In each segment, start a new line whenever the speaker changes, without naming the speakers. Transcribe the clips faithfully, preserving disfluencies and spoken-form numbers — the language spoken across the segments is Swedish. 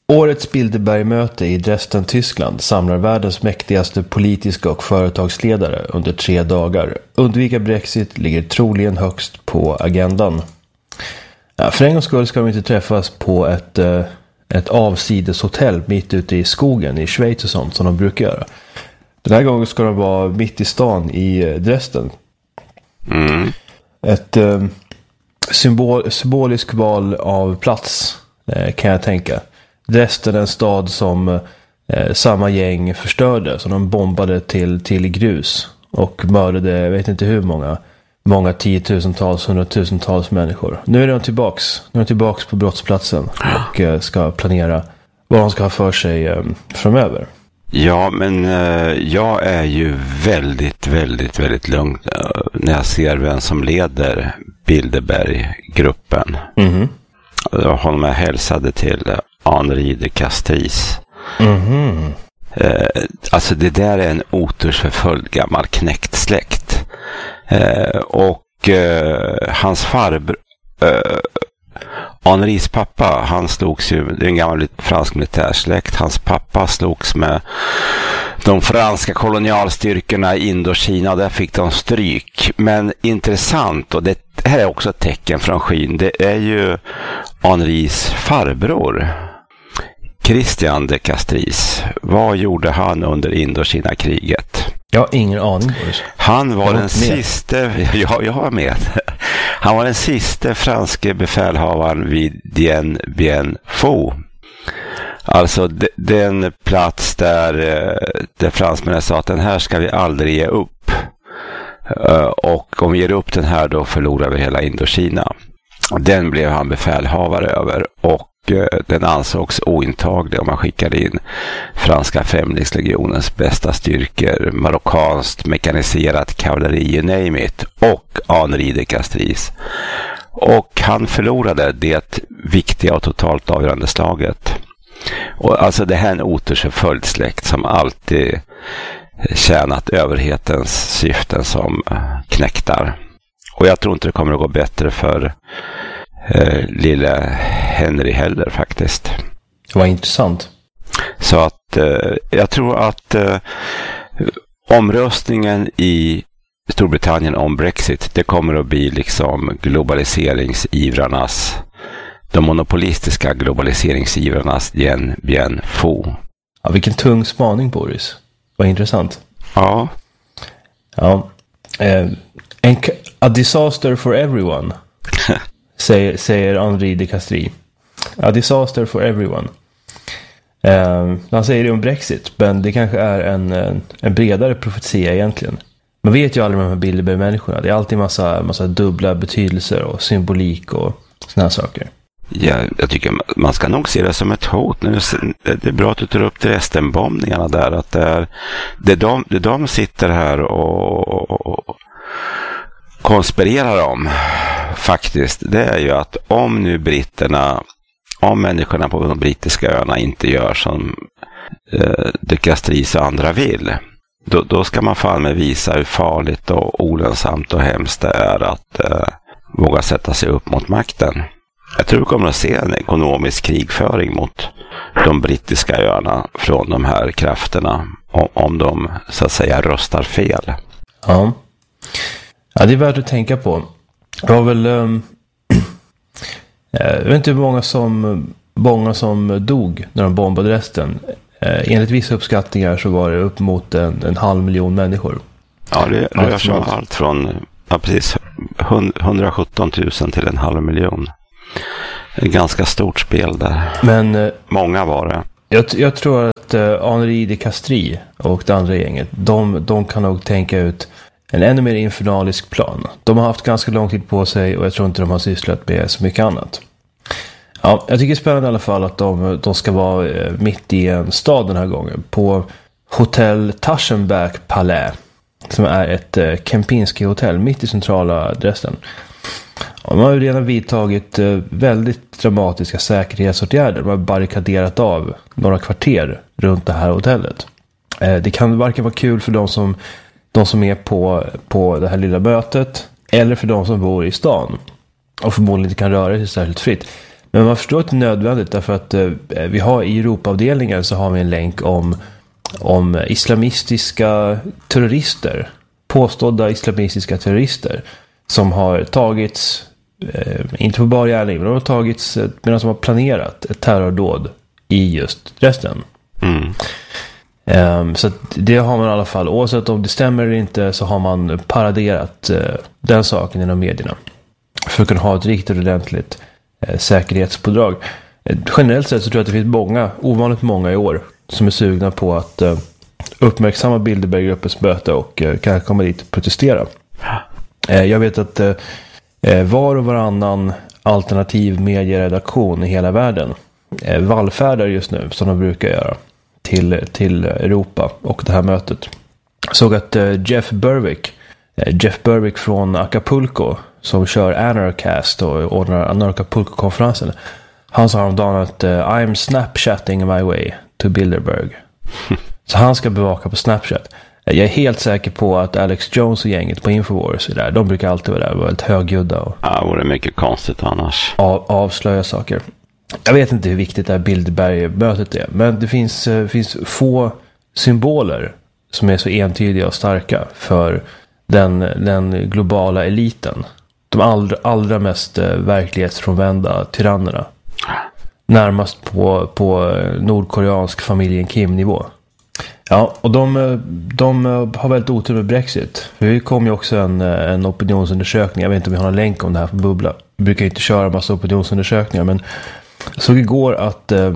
Årets Bilderbergmöte i Dresden, Tyskland samlar världens mäktigaste politiska och företagsledare under tre dagar. Undvika Brexit ligger troligen högst på agendan. Ja, för en gångs skull ska de inte träffas på ett, ett avsideshotell mitt ute i skogen i Schweiz och sånt som de brukar göra. Den här gången ska de vara mitt i stan i Dresden.
Mm.
Ett eh, symbol, symbolisk val av plats eh, kan jag tänka. Dresden är en stad som eh, samma gäng förstörde, som de bombade till, till grus och mördade, jag vet inte hur många, många tiotusentals, hundratusentals människor. Nu är de tillbaks, nu är de tillbaks på brottsplatsen och eh, ska planera vad de ska ha för sig eh, framöver.
Ja, men eh, jag är ju väldigt, väldigt, väldigt lugn eh, när jag ser vem som leder Bilderberggruppen.
Mm-hmm.
Jag honom jag hälsade till eh, Henri de Castries.
Mm-hmm.
Eh, alltså det där är en otursförföljd gammal knäktsläkt. Eh, och eh, hans farbror... Eh, Henris pappa, han slogs ju, det är en gammal fransk militärsläkt, hans pappa slogs med de franska kolonialstyrkorna i Indokina, där fick de stryk. Men intressant, och det här är också ett tecken från skyn, det är ju Henris farbror, Christian de Castries. Vad gjorde han under Indokina-kriget?
Jag har ingen aning, Boris.
Han var den sista, ja, jag var med. Han var den sista franske befälhavaren vid Dien Bien Phu. Alltså de, den plats där, där fransmännen sa att den här ska vi aldrig ge upp. Och om vi ger upp den här då förlorar vi hela Indokina. Den blev han befälhavare över och den ansågs ointaglig om man skickade in franska Främlingslegionens bästa styrkor, marockanskt mekaniserat kavalleri, you name it, och Henri de Castries. Och han förlorade det viktiga och totalt avgörande slaget. Och alltså det här är en otursförföljd släkt som alltid tjänat överhetens syften som knäktar. Och jag tror inte det kommer att gå bättre för eh, lille Henry heller faktiskt.
Vad intressant.
Så att eh, jag tror att eh, omröstningen i Storbritannien om Brexit, det kommer att bli liksom globaliseringsivrarnas, de monopolistiska globaliseringsivrarnas Dien Bien Phu.
Ja, vilken tung spaning, Boris. Vad intressant.
Ja.
Ja. Eh, en, a disaster for everyone. säger, säger Henri de Castries. A disaster for everyone. Eh, han säger det om Brexit, men det kanske är en, en, en bredare profetia egentligen. Man vet ju aldrig med de här Bilderberg-människorna. Det är alltid massa, massa dubbla betydelser och symbolik och såna här saker.
Ja, jag tycker man ska nog se det som ett hot. Det är bra att du tar upp Dresdenbombningarna där. Att det är, det de, det de sitter här och, och konspirerar om faktiskt, det är ju att om nu britterna, om människorna på de brittiska öarna inte gör som eh, de Castries och andra vill, då, då ska man fan med visa hur farligt och olönsamt och hemskt det är att eh, våga sätta sig upp mot makten. Jag tror vi kommer att se en ekonomisk krigföring mot de brittiska öarna från de här krafterna om, om de så att säga röstar fel.
Ja. Ja, det är värt att tänka på. Det var väl um, jag vet inte hur många som många som dog när de bombade Dresden. Eh, enligt vissa uppskattningar så var det upp mot en, en halv miljon människor.
Ja, det rör sig om allt från ja, precis hundrasjutton tusen till en halv miljon. Ett ganska stort spel där.
Men eh,
många var det.
Jag, jag tror att eh, Henri de Castries och det andra gänget, de, de kan nog tänka ut en ännu mer infernalisk plan. De har haft ganska lång tid på sig och jag tror inte de har sysslat med så mycket annat. Ja, jag tycker det är spännande i alla fall att de, de ska vara eh, mitt i en stad den här gången. På Hotel Taschenberg Palais, som är ett eh, Kempinski-hotell mitt i centrala Dresden. Och de har ju redan vidtagit eh, väldigt dramatiska säkerhetsåtgärder. De har barrikaderat av några kvarter runt det här hotellet. Eh, det kan varken vara kul för de som, de som är på, på det här lilla mötet eller för de som bor i stan och förmodligen inte kan röra sig särskilt fritt. Men man förstår att det är nödvändigt därför att eh, vi har i Europaavdelningen så har vi en länk om, om islamistiska terrorister, påstådda islamistiska terrorister som har tagits, eh, inte på bara gärning, men de har tagits eh, medan de har planerat ett terrordåd i just Dresden.
Mm.
Um, så att det har man i alla fall, oavsett om det stämmer eller inte, så har man paraderat uh, den saken inom medierna för att kunna ha ett riktigt ordentligt uh, säkerhetspådrag. Uh, generellt sett så tror jag att det finns många, ovanligt många i år som är sugna på att uh, uppmärksamma Bilderberggruppens möte och uh, kanske komma dit och protestera. Uh, jag vet att uh, uh, var och varannan alternativ medieredaktion i hela världen uh, vallfärdar just nu, som de brukar göra, till, till Europa och det här mötet. Jag såg att uh, Jeff Berwick, uh, Jeff Berwick från Acapulco, som kör Anarcast och ordnar Acapulco-konferensen, han sa häromdagen att uh, I'm snapchatting my way to Bilderberg. Så han ska bevaka på Snapchat. Jag är helt säker på att Alex Jones och gänget på Infowars är där. De brukar alltid vara där, vara väldigt högljudda och
ja, det vore mycket konstigt annars.
Av, avslöja saker. Jag vet inte hur viktigt det här Bilderberg-mötet är, men det finns, uh, finns få symboler som är så entydiga och starka för den, den globala eliten. De allra, allra mest uh, verklighetsfrånvända tyrannerna. Närmast på, på nordkoreansk familjen Kim-nivå. Ja, och de, de har väldigt otur med Brexit. För det kom ju också en, en opinionsundersökning. Jag vet inte om vi har en länk om det här på Bubbla. Vi brukar inte köra en massa opinionsundersökningar, men jag såg igår att, eh,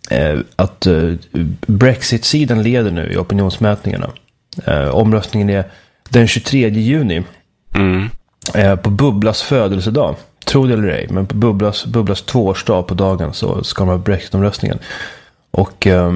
att eh, Brexit-sidan leder nu i opinionsmätningarna. Eh, omröstningen är den tjugotredje juni.
Mm.
Eh, på Bubblas födelsedag. Tro det eller ej, men på Bubblas, Bubblas tvåårsdag på dagen så ska man ha Brexit-omröstningen. Och eh,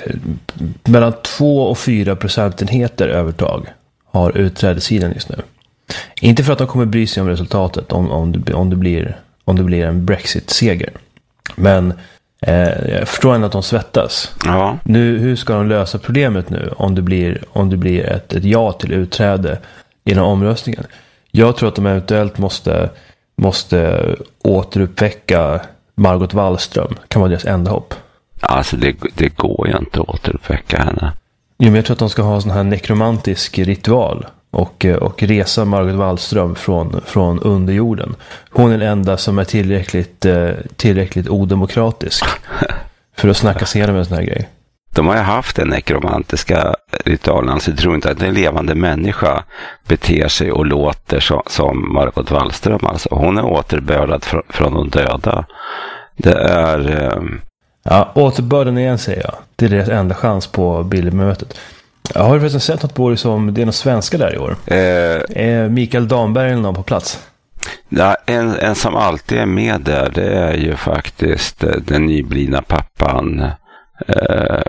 mellan två och fyra procentenheter övertag har utträdessidan just nu. Inte för att de kommer bry sig om resultatet om, om, det, om, det, blir, om det blir en Brexit-seger. Men eh, jag förstår ändå att de svettas.
Ja.
Nu, hur ska de lösa problemet nu om det blir, om det blir ett, ett ja till utträde inom omröstningen? Jag tror att de eventuellt måste, måste återuppväcka Margot Wallström. Kan vara deras enda hopp.
Alltså det, det går ju inte att återuppväcka henne.
Jo, men jag tror att de ska ha en sån här nekromantisk ritual och, och resa Margot Wallström från, från underjorden. Hon är den enda som är tillräckligt, tillräckligt odemokratisk för att snacka sig igenom en sån här grej.
De har ju haft den nekromantiska ritualen, alltså jag tror inte att en levande människa beter sig och låter så, som Margot Wallström. Alltså hon är återbördad från, från de döda. Det är... Eh...
Ja, återbörden igen, säger jag. Det är deras enda chans på Bilderbergmötet. Jag har ju faktiskt sett något på det som det är någon svenska där i år. Eh... Är Mikael Damberg eller någon på plats?
Ja, en, en som alltid är med där, det är ju faktiskt den nyblivna pappan eh,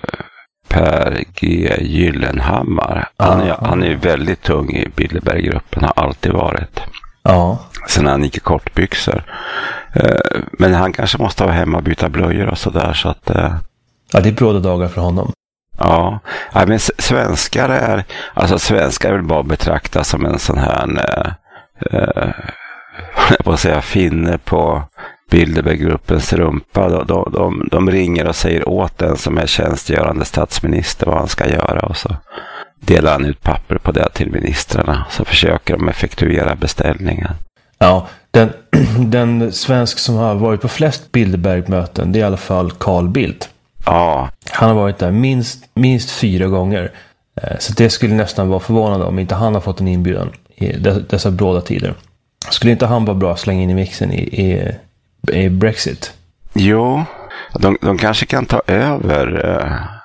Per G. Gyllenhammar. Han är, han är ju väldigt tung i Bilderberggruppen, har alltid varit.
Ja. Sen
han gick i kortbyxor. Eh, men han kanske måste vara hemma och byta blöjor och sådär. Så att, eh...
ja, det är bråda dagar för honom.
Ja, ja men svenskar är, alltså svenskar vill bara betraktas som en sån här, eh, eh, jag får säga, finne på Bilderberggruppens rumpa. De, de, de, de ringer och säger åt den som är tjänstgörande statsminister vad han ska göra, och så delar han ut papper på det till ministrarna, så försöker de effektuera beställningen.
Ja, den, den svensk som har varit på flest Bilderbergmöten, det är i alla fall Carl Bildt.
Ja.
Han har varit där minst, minst fyra gånger. Så det skulle nästan vara förvånande om inte han har fått en inbjudan i dessa bråda tider. Skulle inte han vara bra att slänga in i mixen i, i, i Brexit?
Jo, de, de kanske kan ta över